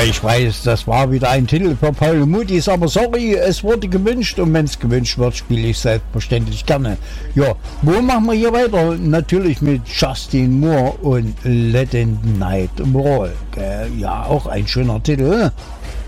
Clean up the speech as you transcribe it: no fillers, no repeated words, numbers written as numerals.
Ich weiß, das war wieder ein Titel für Paul Mudis, aber sorry, es wurde gewünscht und wenn es gewünscht wird, spiele ich selbstverständlich gerne. Ja, wo machen wir hier weiter? Natürlich mit Justin Moore und Let the Night Roll. Ja, auch ein schöner Titel.